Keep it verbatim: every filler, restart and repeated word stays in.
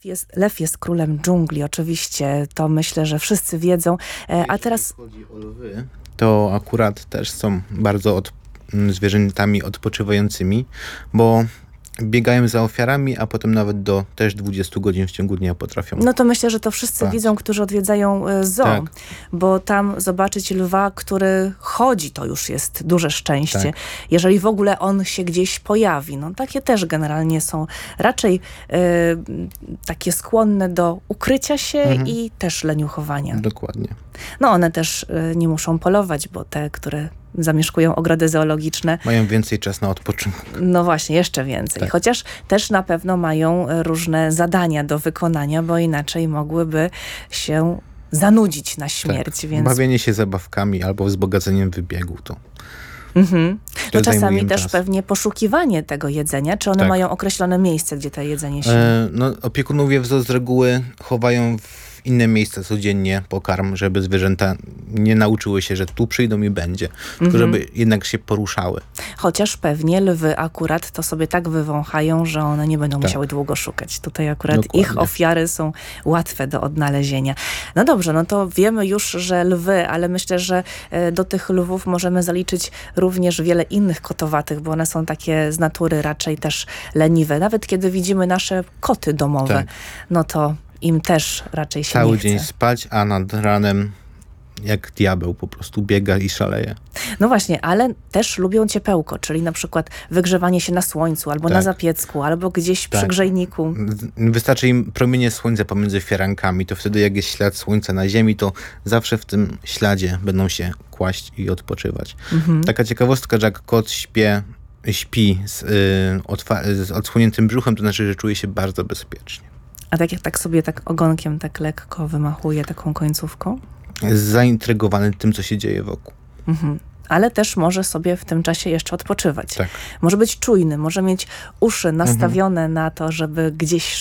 jest, lew jest królem dżungli, oczywiście. To myślę, że wszyscy wiedzą. E, a teraz... Jeśli chodzi o lwy, to akurat też są bardzo od, zwierzętami odpoczywającymi, bo biegają za ofiarami, a potem nawet do też dwudziestu godzin w ciągu dnia potrafią. No to myślę, że to wszyscy spać. widzą, którzy odwiedzają e, zoo, Tak. bo tam zobaczyć lwa, który chodzi, to już jest duże szczęście. Tak. Jeżeli w ogóle on się gdzieś pojawi. No takie też generalnie są raczej e, takie skłonne do ukrycia się Mhm. i też leniuchowania. Dokładnie. No one też e, nie muszą polować, bo te, które zamieszkują ogrody zoologiczne, Mają więcej czasu na odpoczynek. no właśnie, jeszcze więcej. Tak. Chociaż też na pewno mają e, różne zadania do wykonania, bo inaczej mogłyby się zanudzić na śmierć. Tak. Więc Bawienie się zabawkami albo wzbogaceniem wybiegu to. mhm. No zajmuje czasami im też czas. pewnie poszukiwanie tego jedzenia. Czy one Tak. mają określone miejsce, gdzie to jedzenie się... E, no, opiekunowie w zoo z reguły chowają w inne miejsca codziennie pokarm, żeby zwierzęta nie nauczyły się, że tu przyjdą i będzie, tylko żeby jednak się poruszały. Chociaż pewnie lwy akurat to sobie tak wywąchają, że one nie będą Tak. musiały długo szukać. Tutaj akurat Dokładnie. ich ofiary są łatwe do odnalezienia. No dobrze, no to wiemy już, że lwy, ale myślę, że e, do tych lwów możemy zaliczyć również wiele innych kotowatych, bo one są takie z natury raczej też leniwe. Nawet kiedy widzimy nasze koty domowe, Tak. no to im też raczej się Cały nie chce. dzień spać, a nad ranem jak diabeł po prostu biega i szaleje. No właśnie, ale też lubią ciepełko, czyli na przykład wygrzewanie się na słońcu, albo na Tak. zapiecku, albo gdzieś przy Tak. grzejniku. Wystarczy im promienie słońca pomiędzy fiarankami, to wtedy jak jest ślad słońca na ziemi, to zawsze w tym śladzie będą się kłaść i odpoczywać. Mhm. Taka ciekawostka, że jak kot śpie, śpi z, y, otwa- z odsłoniętym brzuchem, to znaczy, że czuje się bardzo bezpiecznie. A tak jak tak sobie tak ogonkiem tak lekko wymachuje taką końcówką? Jest zaintrygowany tym, co się dzieje wokół. Mhm. Ale też może sobie w tym czasie jeszcze odpoczywać. Tak. Może być czujny, może mieć uszy nastawione na to, żeby gdzieś